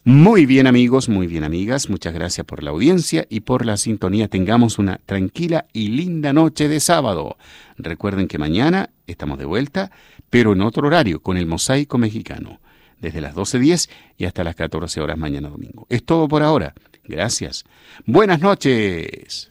Muy bien amigos, muy bien amigas, muchas gracias por la audiencia y por la sintonía. Tengamos una tranquila y linda noche de sábado. Recuerden que mañana estamos de vuelta, pero en otro horario, con el Mosaico Mexicano, desde las 12:10 y hasta las 14 horas mañana domingo. Es todo por ahora. Gracias. Buenas noches.